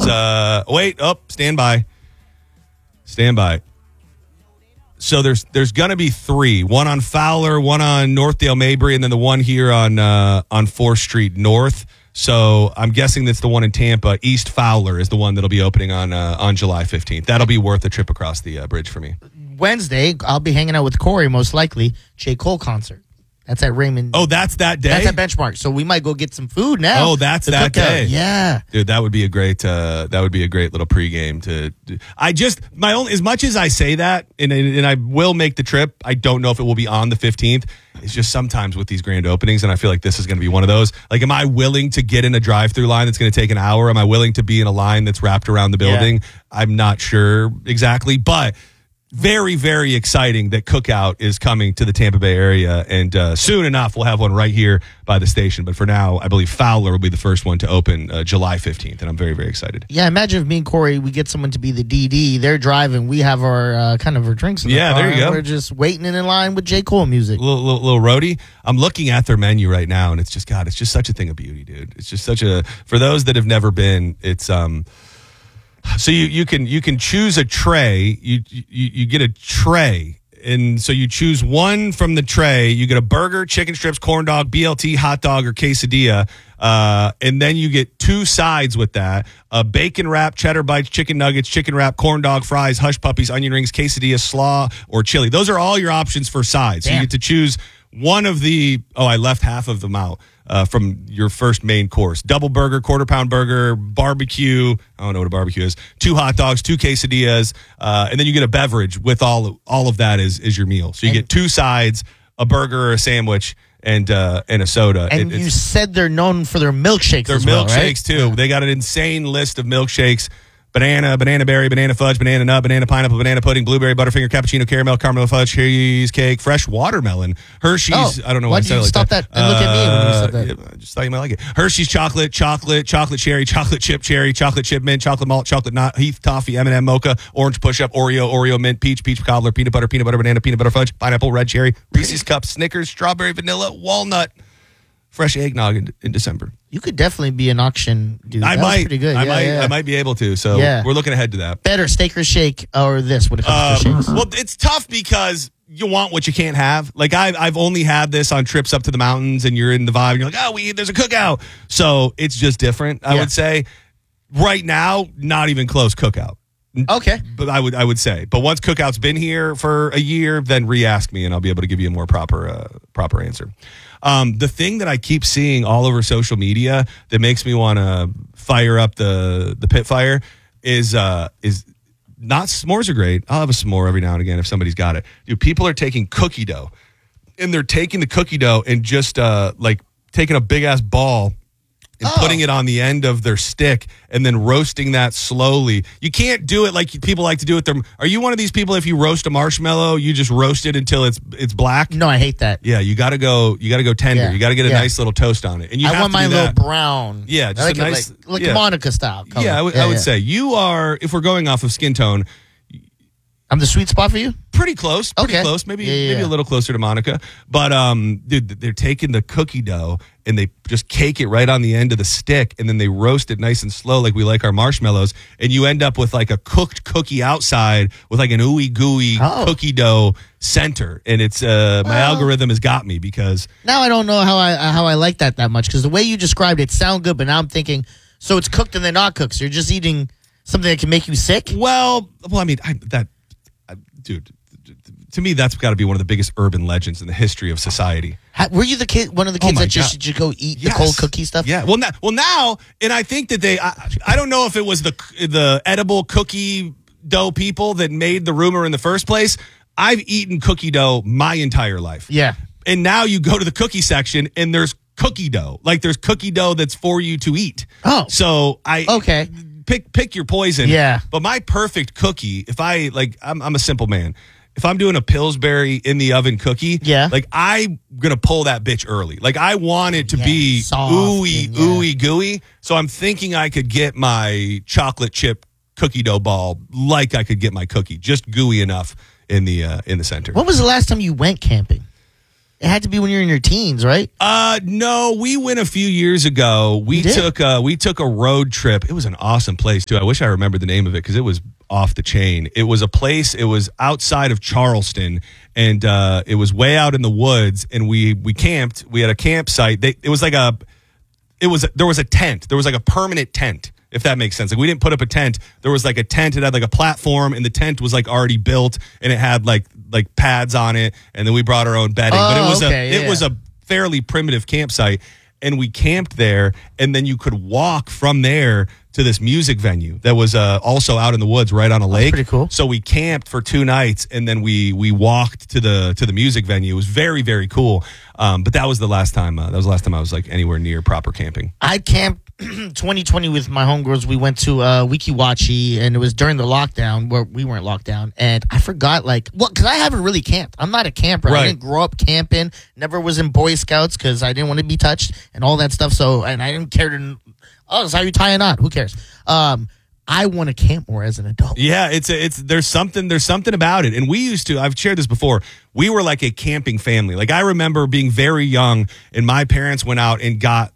stand by. So there's going to be 3. One on Fowler, one on Northdale Mabry, and then the one here on 4th Street North. So I'm guessing that's the one in Tampa. East Fowler is the one that'll be opening on July 15th. That'll be worth a trip across the bridge for me. Wednesday, I'll be hanging out with Corey, most likely. J. Cole concert. That's at Raymond. Oh, that's that day? That's at Benchmark. So we might go get some food now. Oh, that's that day. Yeah. Dude, that would be a great little pregame as much as I say that, and I will make the trip, I don't know if it will be on the 15th. It's just sometimes with these grand openings, and I feel like this is going to be one of those. Like, am I willing to get in a drive-through line that's going to take an hour? Am I willing to be in a line that's wrapped around the building? Yeah. I'm not sure exactly, but very, very exciting that Cookout is coming to the Tampa Bay area, and soon enough we'll have one right here by the station. But for now, I believe Fowler will be the first one to open July 15th, and I'm very, very excited. Yeah, imagine if me and Corey, we get someone to be the DD. They're driving. We have our kind of our drinks in the car. There you go. We're just waiting in line with J. Cole music. Little roadie. I'm looking at their menu right now, and it's just such a thing of beauty, dude. It's just for those that have never been, it's so you can choose a tray. You get a tray, and so you choose one from the tray. You get a burger, chicken strips, corn dog, BLT, hot dog, or quesadilla, and then you get 2 sides with that: a bacon wrap, cheddar bites, chicken nuggets, chicken wrap, corn dog, fries, hush puppies, onion rings, quesadilla, slaw, or chili. Those are all your options for sides. So you get to choose one of the. Oh, I left half of them out. From your first main course. Double burger, quarter-pound burger, barbecue. I don't know what a barbecue is. 2 hot dogs, 2 quesadillas, and then you get a beverage with all of that is your meal. So you get 2 sides, a burger or a sandwich, and a soda. And you said they're known for their milkshakes as well, right? Their milkshakes, too. Yeah. They got an insane list of milkshakes. Banana berry, banana fudge, banana nut, banana pineapple, banana pudding, blueberry, butterfinger, cappuccino, caramel fudge, cheesecake, fresh watermelon, Hershey's. I don't know why I said it like stop that and look at me when you said that. Yeah, I just thought you might like it. Hershey's chocolate cherry, chocolate chip mint, chocolate malt, chocolate nut, Heath toffee, M&M mocha, orange push-up, Oreo mint, peach cobbler, peanut butter, banana, peanut butter fudge, pineapple, red cherry, Reese's cups, Snickers, strawberry, vanilla, walnut, fresh eggnog in December. You could definitely be an auction dude. I might. Pretty good. I might be able to. So we're looking ahead to that. Better steak or shake or this when it comes to shakes. Well, it's tough because you want what you can't have. Like I've only had this on trips up to the mountains, and you're in the vibe. And you're like, there's a cookout, so it's just different. I would say right now, not even close cookout. Okay, but I would say. But once Cookout's been here for a year, then re-ask me, and I'll be able to give you a more proper answer. The thing that I keep seeing all over social media that makes me want to fire up the pit fire is not s'mores are great. I'll have a s'more every now and again if somebody's got it. Dude, people are taking cookie dough, and they're taking the cookie dough and just like taking a big ass ball and putting it on the end of their stick and then roasting that slowly. You can't do it like people like to do it. Are you one of these people, if you roast a marshmallow, you just roast it until it's black? No, I hate that. Yeah, you got to go tender. Yeah. You got to get a nice little toast on it. And I want my little brown. Yeah, just like a nice like Monica style color. Yeah, I would say you are, if we're going off of skin tone, I'm the sweet spot for you? Pretty close. Close. Maybe a little closer to Monica. But dude, they're taking the cookie dough and they just cake it right on the end of the stick, and then they roast it nice and slow like we like our marshmallows, and you end up with like a cooked cookie outside with like an ooey gooey cookie dough center. And it's my algorithm has got me because now I don't know how I like that much, because the way you described it sound good, but now I'm thinking, so it's cooked and then not cooked. So you're just eating something that can make you sick? Well, I mean, dude, to me, that's got to be one of the biggest urban legends in the history of society. Were you one of the kids that just go eat the cold cookie stuff? Yeah. Well, now, and I think that I don't know if it was the edible cookie dough people that made the rumor in the first place. I've eaten cookie dough my entire life. Yeah. And now you go to the cookie section and there's cookie dough. Like there's cookie dough that's for you to eat. Oh. So okay. Pick your poison. Yeah. But my perfect cookie, if I'm a simple man. If I'm doing a Pillsbury in the oven cookie, like I'm gonna pull that bitch early. Like I want it to be soft ooey gooey. So I'm thinking I could get my chocolate chip cookie dough ball like I could get my cookie, just gooey enough in the center. When was the last time you went camping? It had to be when you're in your teens, right? No, we went a few years ago. We took a road trip. It was an awesome place too. I wish I remembered the name of it because it was off the chain. It was a place. It was outside of Charleston, and it was way out in the woods. And we camped. We had a campsite. There was a tent. There was like a permanent tent, if that makes sense. Like we didn't put up a tent. There was like a tent. It had like a platform, and the tent was like already built, and it had like pads on it. And then we brought our own bedding. But it was a fairly primitive campsite, and we camped there. And then you could walk from there to this music venue that was also out in the woods, right on a lake. Pretty cool. So we camped for 2 nights, and then we walked to the music venue. It was very, very cool. But that was the last time. That was the last time I was like anywhere near proper camping. I camped 2020 with my homegirls. We went to Wikiwachi, and it was during the lockdown where we weren't locked down. And I forgot, because I haven't really camped. I'm not a camper. Right. I didn't grow up camping. Never was in Boy Scouts because I didn't want to be touched and all that stuff. And I didn't care to. Oh, that's how you tie a knot. Who cares? I want to camp more as an adult. Yeah, there's something about it. And we used to, I've shared this before, we were like a camping family. Like I remember being very young, and my parents went out and got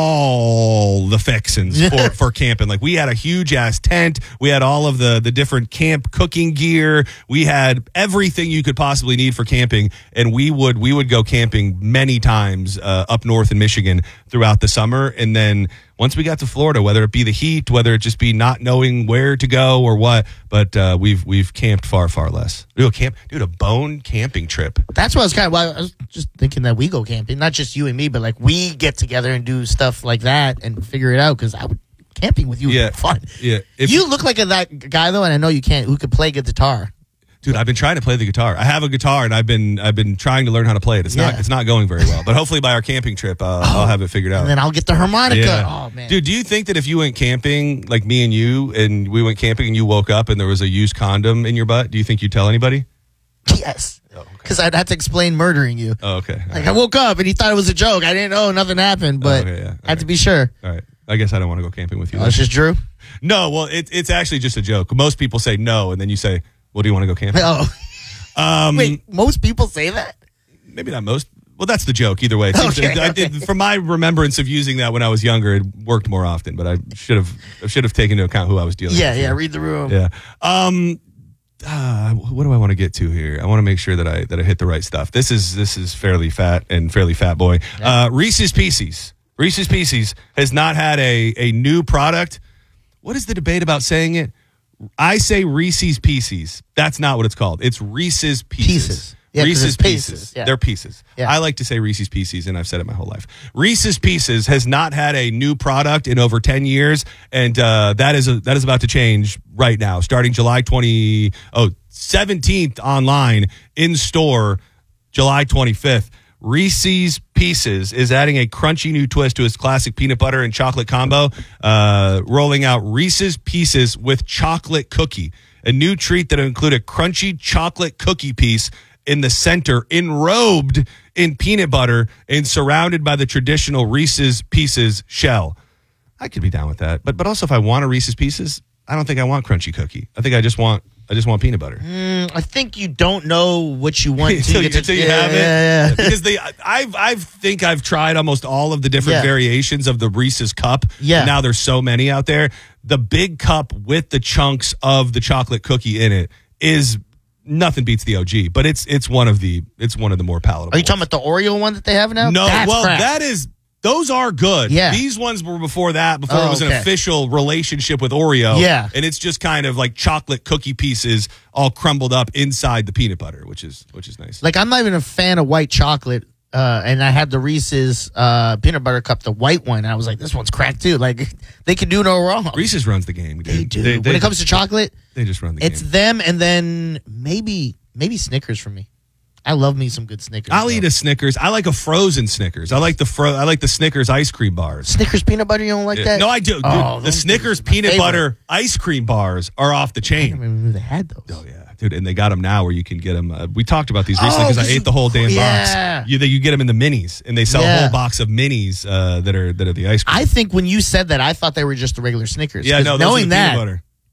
all the fixins for camping. Like we had a huge ass tent. We had all of the different camp cooking gear. We had everything you could possibly need for camping. And we would go camping many times up north in Michigan throughout the summer. And then once we got to Florida, whether it be the heat, whether it just be not knowing where to go or what, but we've camped far, far less. A bone camping trip. That's what I was just thinking that we go camping, not just you and me, but like we get together and do stuff like that and figure it out, because camping with you would be fun. Yeah. You look like that guy though, and I know you can't, who could play good guitar. Dude, I've been trying to play the guitar. I have a guitar, and I've been trying to learn how to play it. It's not going very well. But hopefully by our camping trip, I'll have it figured out. And then I'll get the harmonica. Yeah. Oh man, dude, do you think that if you went camping, like me and you, and we went camping, and you woke up and there was a used condom in your butt, do you think you'd tell anybody? Yes. Because I'd have to explain murdering you. Oh, okay. I woke up and he thought it was a joke. I didn't know nothing happened, but I had to be sure. All right. I guess I don't want to go camping with you. Oh, it's just Drew? No, well, it's actually just a joke. Most people say no, and then you say, well, do you want to go camping? Oh. Wait, most people say that? Maybe not most. Well, that's the joke. Either way, it seems from my remembrance of using that when I was younger, it worked more often. But I should have taken into account who I was dealing with. Yeah. Read the room. Yeah. What do I want to get to here? I want to make sure that I hit the right stuff. This is fairly fat and fairly fat boy. Yeah. Reese's Pieces. Reese's Pieces has not had a new product. What is the debate about saying it? I say Reese's Pieces. That's not what it's called. It's Reese's Pieces. Yeah, Reese's Pieces. Yeah. They're pieces. Yeah. I like to say Reese's Pieces, and I've said it my whole life. Reese's Pieces has not had a new product in over 10 years, and that is about to change right now. Starting July 17th online, in store July 25th. Reese's Pieces is adding a crunchy new twist to its classic peanut butter and chocolate combo, rolling out Reese's Pieces with chocolate cookie, a new treat that will include a crunchy chocolate cookie piece in the center, enrobed in peanut butter and surrounded by the traditional Reese's Pieces shell. I could be down with that, but also if I want a Reese's Pieces, I don't think I want crunchy cookie. I think I just want peanut butter. I think you don't know what you want until you have it. Yeah. Because I think I've tried almost all of the different variations of the Reese's cup. Yeah. And now there's so many out there. The big cup with the chunks of the chocolate cookie in it is nothing beats the OG, but it's one of the more palatable. Are you talking about the Oreo one that they have now? No, That's crap. Those are good. Yeah. These ones were before that, it was an official relationship with Oreo. Yeah. And it's just kind of like chocolate cookie pieces all crumbled up inside the peanut butter, which is nice. Like, I'm not even a fan of white chocolate, and I had the Reese's peanut butter cup, the white one, and I was like, this one's cracked too. Like, they can do no wrong. Reese's runs the game, dude. They do. When it comes to chocolate, they just run the game. It's them, and then maybe Snickers for me. I love me some good Snickers. I'll eat a Snickers. I like a frozen Snickers. I like the Snickers ice cream bars. Snickers peanut butter, you don't like that? No, I do. Dude, the Snickers peanut butter ice cream bars are off the chain. I don't remember they had those. Oh yeah, dude, and they got them now where you can get them. We talked about these recently because I ate the whole damn box. You get them in the minis, and they sell a whole box of minis that are the ice cream. I think when you said that, I thought they were just the regular Snickers. Yeah, no, those knowing are the that, peanut butter.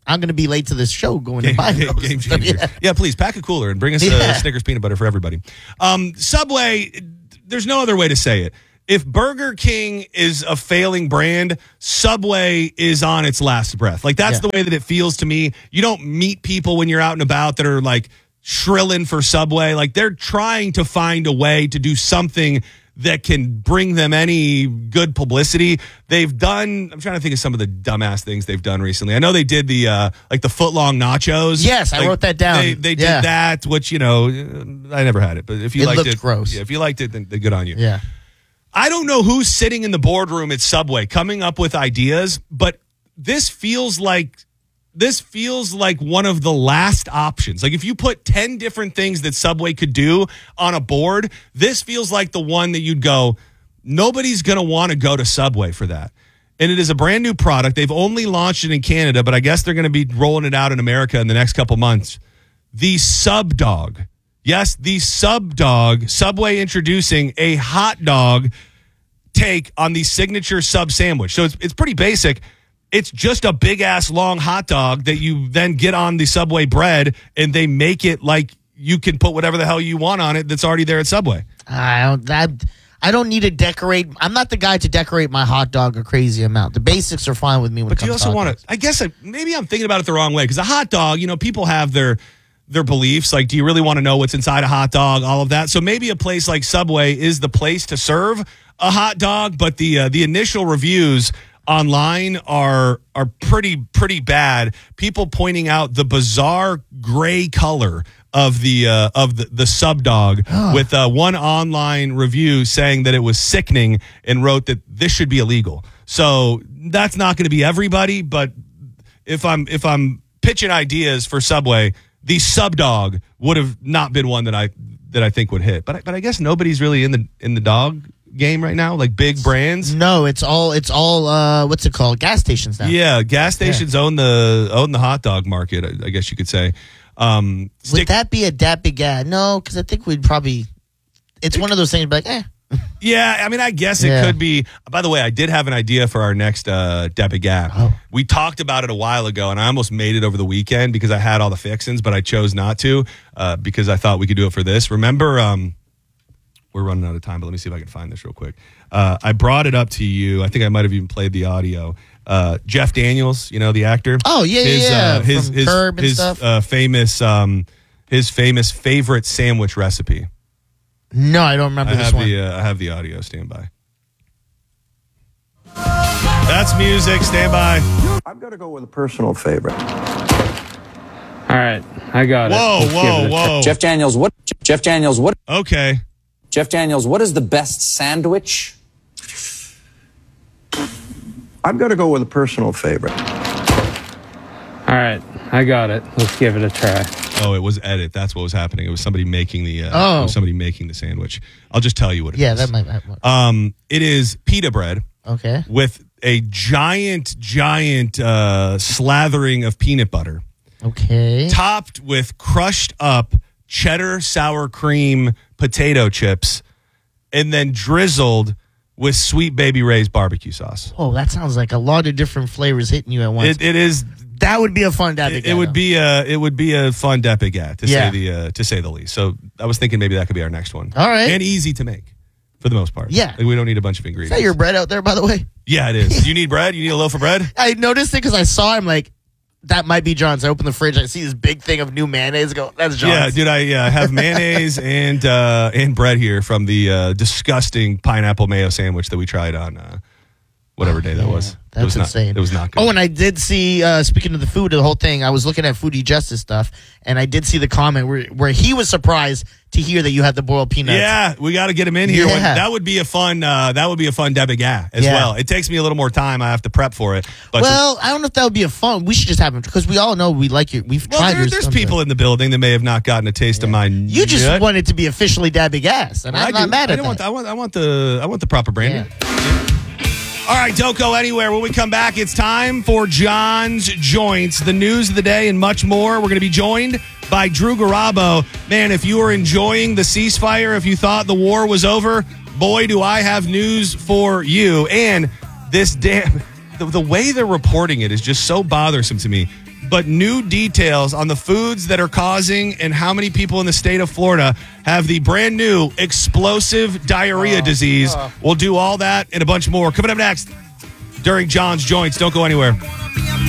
I'm going to be late to this show going to buy those. Game changer. Yeah, please pack a cooler and bring us a Snickers peanut butter for everybody. Subway, there's no other way to say it. If Burger King is a failing brand, Subway is on its last breath. Like, that's the way that it feels to me. You don't meet people when you're out and about that are like shrilling for Subway. Like, they're trying to find a way to do something that can bring them any good publicity. They've done, I'm trying to think of some of the dumbass things they've done recently. I know they did the like the foot-long nachos. Yes, I wrote that down. They did that, which, I never had it. But if you liked it, gross. Yeah, if you liked it, then good on you. Yeah. I don't know who's sitting in the boardroom at Subway coming up with ideas, but this feels like one of the last options. Like, if you put 10 different things that Subway could do on a board, this feels like the one that you'd go, nobody's going to want to go to Subway for that. And it is a brand new product. They've only launched it in Canada, but I guess they're going to be rolling it out in America in the next couple months. The Sub Dog. Yes, the Sub Dog. Subway introducing a hot dog take on the signature sub sandwich. So it's pretty basic. It's just a big ass long hot dog that you then get on the Subway bread, and they make it like you can put whatever the hell you want on it that's already there at Subway. I don't need to decorate. I'm not the guy to decorate my hot dog a crazy amount. The basics are fine with me when it comes to hot dogs. But you also want to, I guess maybe I'm thinking about it the wrong way, because a hot dog, people have their beliefs. Like, do you really want to know what's inside a hot dog? All of that. So maybe a place like Subway is the place to serve a hot dog, but the initial reviews online are pretty bad. People pointing out the bizarre gray color of the Sub Dog, with one online review saying that it was sickening and wrote that this should be illegal. So that's not going to be everybody, but if I'm pitching ideas for Subway, the Sub Dog would have not been one that I think would hit. But I guess nobody's really in the dog game right now, like big brands. No, it's all what's it called? Gas stations now. Yeah, gas stations own the hot dog market, I guess you could say. Would that be a that big ad? No, because I think we'd probably. It's one of those things, like, Yeah, I mean, I guess it could be. By the way, I did have an idea for our next Debbie Gap. Oh. We talked about it a while ago, and I almost made it over the weekend because I had all the fixins, but I chose not to because I thought we could do it for this. Remember, we're running out of time, but let me see if I can find this real quick. I brought it up to you. I think I might have even played the audio. Jeff Daniels, the actor. Oh, yeah. His Curb and stuff. His famous favorite sandwich recipe. No, I don't remember this one. I have the audio. Stand by. That's music. Stand by. I've got to go with a personal favorite. All right, I got it. Whoa. Jeff Daniels, what? Okay. Jeff Daniels, what is the best sandwich? I've got to go with a personal favorite. All right, I got it. Let's give it a try. Oh, it was edit. That's what was happening. It was somebody making the sandwich. I'll just tell you what it is. Yeah, that might. It is pita bread. Okay. With a giant slathering of peanut butter. Okay. Topped with crushed up cheddar sour cream potato chips, and then drizzled with Sweet Baby Ray's barbecue sauce. Oh, that sounds like a lot of different flavors hitting you at once. It is. That would be a fun Depigat. It would be a fun Depigat to say the least. So I was thinking maybe that could be our next one. All right. And easy to make for the most part. Yeah. Like, we don't need a bunch of ingredients. Is that your bread out there, by the way? Yeah, it is. You need bread? You need a loaf of bread? I noticed it because I saw him like, that might be John's. I open the fridge. I see this big thing of new mayonnaise. I go, that's John's. Yeah, dude. I have mayonnaise and bread here from the disgusting pineapple mayo sandwich that we tried on whatever day that was. That's insane. It was not good. Oh, and I did see, speaking of the food, the whole thing, I was looking at Foodie Justice stuff, and I did see the comment where he was surprised to hear that you had the boiled peanuts. Yeah, we got to get him in here. Yeah. That would be a fun Depigat as well. It takes me a little more time. I have to prep for it. But I don't know if that would be a fun. We should just have him because we all know we like you. We've tried yours. There's people in the building that may have not gotten a taste of mine. You just want it to be officially Depigat, and I'm not mad at that. I want the proper branding. Yeah. All right, don't go anywhere. When we come back, it's time for John's Joints, the news of the day, and much more. We're going to be joined by Drew Garabo. Man, if you were enjoying the ceasefire, if you thought the war was over, boy, do I have news for you. And this the way they're reporting it is just so bothersome to me. but new details on the foods that are causing and how many people in the state of Florida have the brand new explosive diarrhea disease. We'll do all that and a bunch more coming up next during John's Joints. Don't go anywhere.